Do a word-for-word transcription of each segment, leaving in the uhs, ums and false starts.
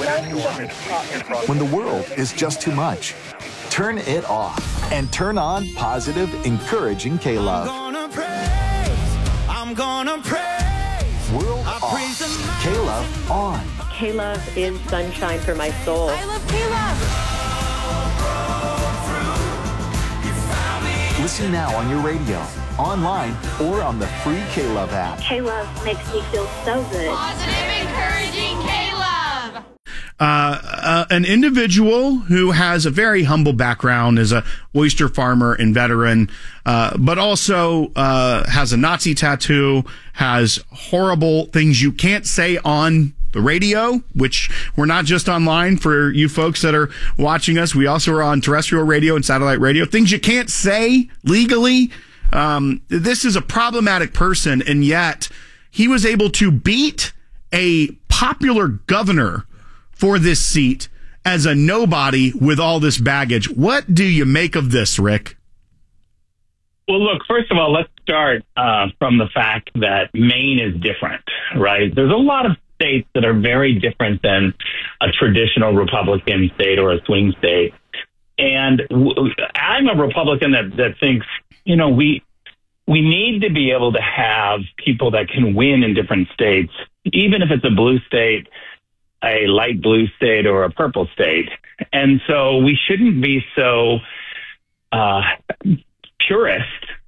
When the world is just too much, turn it off and turn on positive, encouraging K-Love. I'm gonna praise, I'm gonna praise. World off, K-Love on. K-Love is sunshine for my soul. I love K-Love. Listen now on your radio, online, or on the free K-Love app. K-Love makes me feel so good. Positive, encouraging K-Love. Uh, uh, an individual who has a very humble background as a oyster farmer and veteran, uh, but also uh, has a Nazi tattoo, has horrible things you can't say on the radio, which we're not just online for you folks that are watching us. We also are on terrestrial radio and satellite radio. Things you can't say legally. Um, this is a problematic person, and yet he was able to beat a popular governor for this seat as a nobody with all this baggage. What do you make of this, Rick? Well, look, first of all, let's start uh, from the fact that Maine is different, right? There's a lot of states that are very different than a traditional Republican state or a swing state. And w- I'm a Republican that, that thinks, you know, we we need to be able to have people that can win in different states, even if it's a blue state, a light blue state, or a purple state. And so we shouldn't be so uh, purist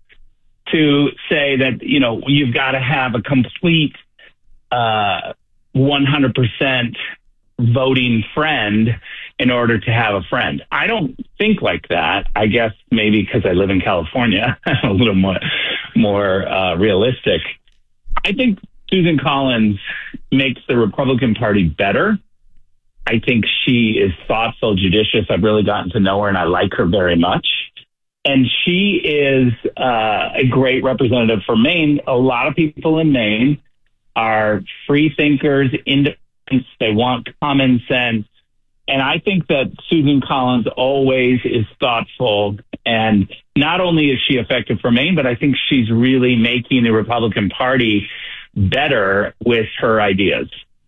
to say that, you know, you've got to have a complete uh, one hundred percent voting friend in order to have a friend. I don't think like that. I guess maybe because I live in California, I'm a little more, more uh, realistic. I think Susan Collins makes the Republican Party better. I think she is thoughtful, judicious. I've really gotten to know her, and I like her very much. And she is uh, a great representative for Maine. A lot of people in Maine are free thinkers, independents. They want common sense. And I think that Susan Collins always is thoughtful. And not only is she effective for Maine, but I think she's really making the Republican Party better with her ideas.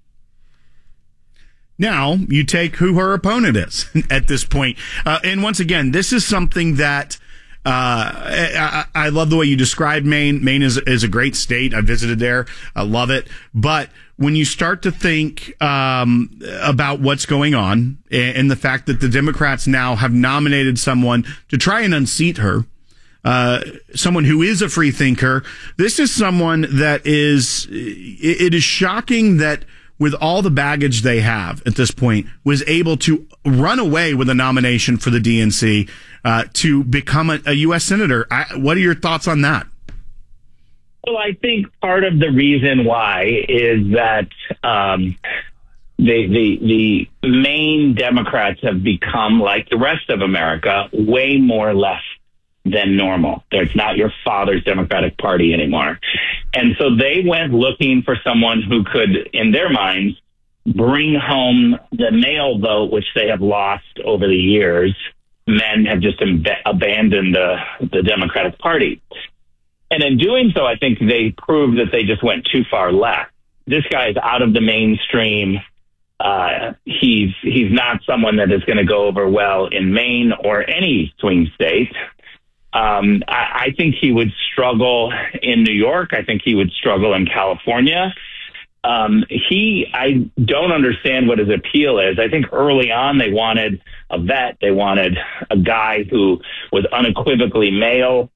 Now, you take who her opponent is at this point. Uh, and once again, this is something that uh, I, I love the way you described Maine. Maine is, is a great state. I visited there. I love it. But when you start to think um, about what's going on and the fact that the Democrats now have nominated someone to try and unseat her, Uh, someone who is a free thinker. This is someone that is, it, it is shocking that with all the baggage they have at this point, was able to run away with a nomination for the D N C uh, to become a, a U S senator. I, what are your thoughts on that? Well, I think part of the reason why is that um, the, the, the Maine Democrats have become, like the rest of America, way more left than normal. It's not your father's Democratic Party anymore. And so they went looking for someone who could, in their minds, bring home the male vote, which they have lost over the years. Men have just ab- abandoned the, the Democratic Party. And in doing so, I think they proved that they just went too far left. This guy is out of the mainstream. Uh, he's, he's not someone that is going to go over well in Maine or any swing state. Um, I, I think he would struggle in New York. I think he would struggle in California. Um, he, I don't understand what his appeal is. I think early on they wanted a vet. They wanted a guy who was unequivocally male.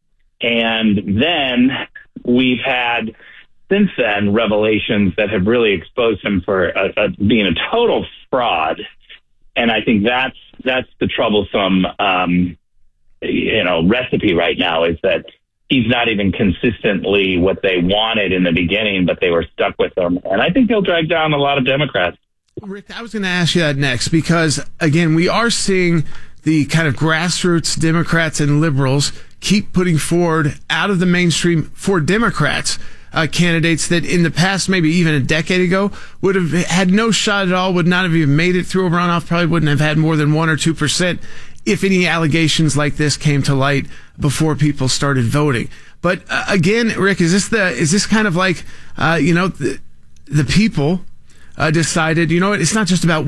And then we've had, since then, revelations that have really exposed him for a, a, being a total fraud. And I think that's, that's the troublesome, um, you know, recipe right now, is that he's not even consistently what they wanted in the beginning, but they were stuck with him. And I think he'll drag down a lot of Democrats. Rick, I was going to ask you that next, because, again, we are seeing the kind of grassroots Democrats and liberals keep putting forward out of the mainstream for Democrats uh, candidates that in the past, maybe even a decade ago, would have had no shot at all, would not have even made it through a runoff, probably wouldn't have had more than one or two percent if any allegations like this came to light before people started voting. But uh, again, Rick, is this the is this kind of like uh, you know the, the people uh, decided, you know what, it's not just about